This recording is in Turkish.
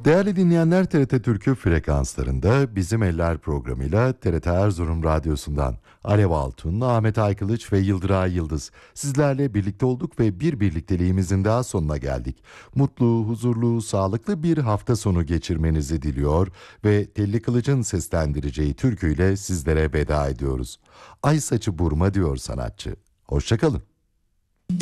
Değerli dinleyenler, TRT Türkü frekanslarında Bizim Eller programıyla TRT Erzurum Radyosu'ndan Alev Altun, Ahmet Aykılıç ve Yıldıray Yıldız sizlerle birlikte olduk ve bir birlikteliğimizin daha sonuna geldik. Mutlu, huzurlu, sağlıklı bir hafta sonu geçirmenizi diliyor ve Telli Kılıç'ın seslendireceği türküyle sizlere veda ediyoruz. Ay saçı burma diyor sanatçı. Hoşça kalın.